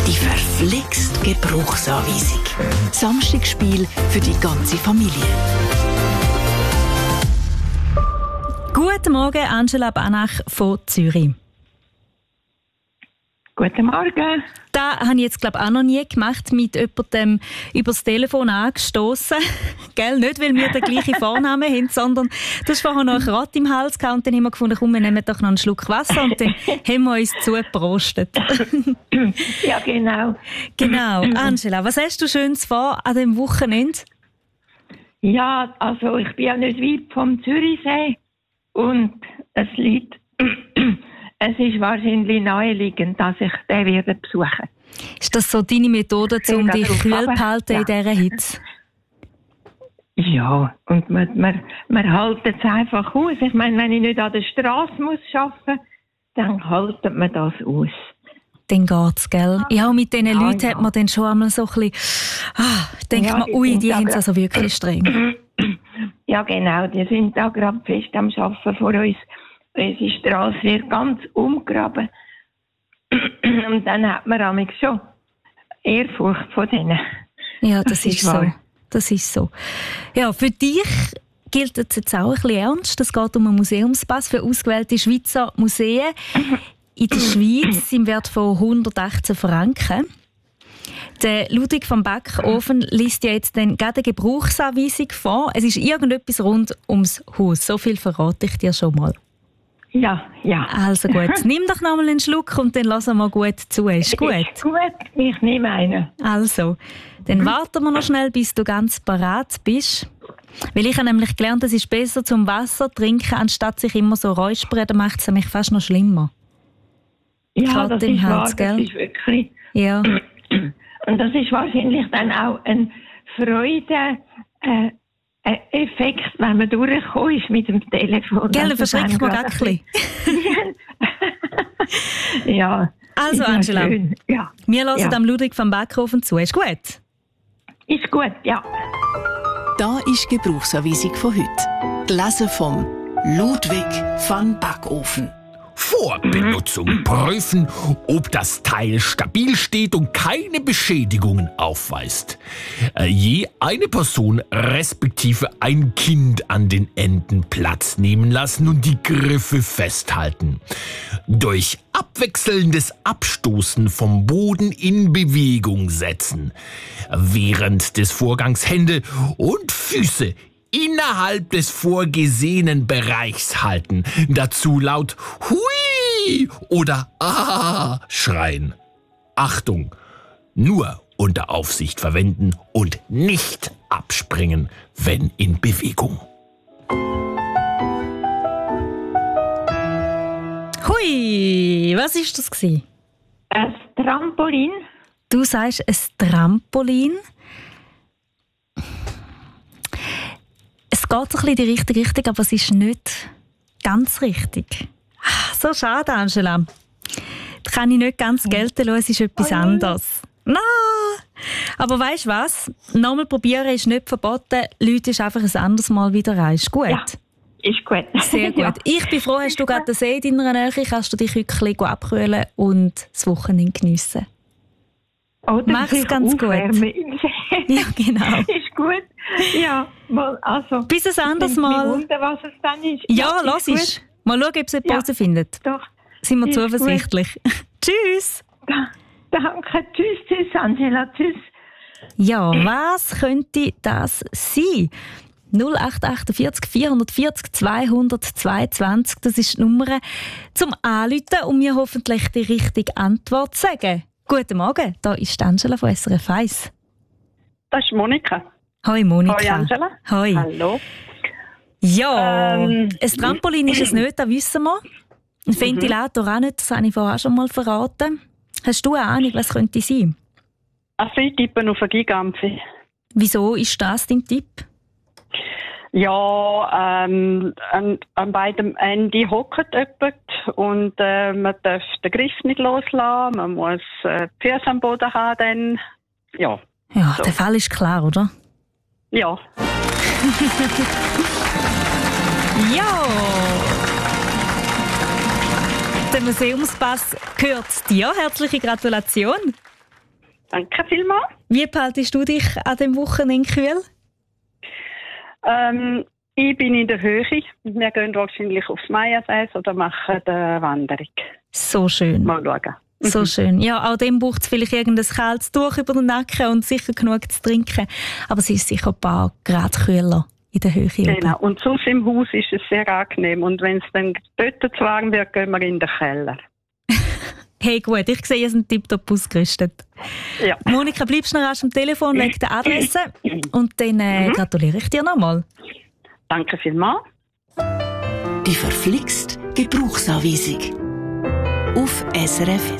Die verflixt Gebrauchsanweisung. Samstagsspiel für die ganze Familie. Guten Morgen, Angela Banach von Zürich. Guten Morgen. Das habe ich jetzt, glaube ich, auch noch nie gemacht, mit jemandem über das Telefon angestoßen. Gell? Nicht, weil wir den gleichen Vornamen haben, sondern du hast vorher noch ein Rat im Hals gehabt und dann haben wir gefunden, komm, wir nehmen doch noch einen Schluck Wasser und dann haben wir uns zugeprostet. Ja, genau. Genau. Angela, was hast du Schönes vor an diesem Wochenende? Ja, also ich bin ja nicht weit vom Zürichsee und es ist wahrscheinlich naheliegend, dass ich den werde besuchen. Ist das so deine Methode, um dich kühl zu halten in dieser Hitze? Ja, und man hält es einfach aus. Ich meine, wenn ich nicht an der Straße arbeiten muss, dann hält man das aus. Dann geht's, gell? Ja, mit diesen Leuten hat man dann schon einmal so ein bisschen... denkt man, ui, die haben es also wirklich streng. Ja, genau. Die sind da gerade fest am Arbeiten vor uns. Unsere Straße wird ganz umgraben. Und dann hat man manchmal schon Ehrfurcht von denen. Ja, das ist so. Das ist so. Ja, für dich gilt es jetzt auch ein bisschen ernst. Es geht um einen Museumspass für ausgewählte Schweizer Museen in der Schweiz im Wert von 118 Franken. Der Ludwig van Backofen liest ja jetzt dann gerade eine Gebrauchsanweisung vor. Es ist irgendetwas rund ums Haus. So viel verrate ich dir schon mal. Ja. Also gut, nimm doch noch mal einen Schluck und dann lassen wir gut zu. Ist gut? Ist gut, ich nehme einen. Also, dann warten wir noch schnell, bis du ganz parat bist. Weil ich habe nämlich gelernt, es ist besser zum Wasser trinken, anstatt sich immer so räuspern. Dann macht es nämlich fast noch schlimmer. Ja, Gerade das im ist Hals, wahr, gell? das ist wirklich... Ja. Und das ist wahrscheinlich dann auch ein Freude-Effekt, wenn man durchgekommen ist mit dem Telefon. Gell, verschreckt man gar ein bisschen. Ja. Also, Angela, ja. wir hören dem Ludwig van Backofen zu. Ist gut? Ist gut, ja. Da ist die Gebrauchsanweisung von heute. Gelesen vom Ludwig van Backofen. Vor Benutzung prüfen, ob das Teil stabil steht und keine Beschädigungen aufweist. Je eine Person respektive ein Kind an den Enden Platz nehmen lassen und die Griffe festhalten. Durch abwechselndes Abstoßen vom Boden in Bewegung setzen. Während des Vorgangs Hände und Füße innerhalb des vorgesehenen Bereichs halten. Dazu laut Hui oder Ah schreien. Achtung! Nur unter Aufsicht verwenden und nicht abspringen, wenn in Bewegung. Hui, was ist das gewesen? Ein Trampolin. Du sagst ein Trampolin. Es geht so ein bisschen in die richtige Richtung, aber es ist nicht ganz richtig. So schade, Angela. Das kann ich nicht ganz gelten lassen, es ist etwas anderes. No. Aber weisst du was? Nochmal probieren ist nicht verboten. Leute ist einfach ein anderes Mal wieder rein. Ist gut? Ja, ist gut. Sehr gut. Ja. Ich bin froh, hast du gerade den See in deiner Nähe, kannst du dich ein bisschen abkühlen und das Wochenende geniessen. Mach's ganz gut. Ja, genau. Ist gut. Ja, also. Bis ein anderes Mal. Ich wundere, was es dann ist. Ja, lass es. Mal schauen, ob es eine Pause findet. Doch. Sind wir zuversichtlich. Tschüss. Danke. Tschüss, Angela. Tschüss. Ja, was könnte das sein? 0848 440 222, das ist die Nummer zum Anrufen und mir hoffentlich die richtige Antwort sagen. Guten Morgen, da ist Angela von SRF 1. Das ist Monika. Hoi Monika. Hoi Angela. Hoi. Hallo. Ja, ein Trampolin ist es nicht, das wissen wir. Ein Ventilator auch nicht, das habe ich vorher schon mal verraten. Hast du eine Ahnung, was könnte sein? Ein Tippen auf eine Gigampfe. Wieso ist das dein Tipp? Ja, an beiden Enden hockt jemand und man darf den Griff nicht loslassen, man muss die Füße am Boden haben, dann, ja. Ja, so. Der Fall ist klar, oder? Ja. Ja! Der Museumspass gehört dir. Herzliche Gratulation. Danke vielmals. Wie behaltest du dich an dem Wochenende kühl? Ich bin in der Höhe. Wir gehen wahrscheinlich aufs Meiersee oder machen eine Wanderung. So schön. Mal schauen. So schön. Ja, auch dem braucht es vielleicht irgendein kaltes Tuch über den Nacken und sicher genug zu trinken. Aber es ist sicher ein paar Grad kühler in der Höhe. Genau. Und sonst im Haus ist es sehr angenehm. Und wenn es dann dort zu warm wird, gehen wir in den Keller. Hey, gut, ich sehe, ihr seid tiptop ausgerüstet. Ja. Monika, bleibst du noch rasch am Telefon wegen der Adresse und dann gratuliere ich dir nochmal. Danke vielmals. Die verflixt Gebrauchsanweisung auf SRF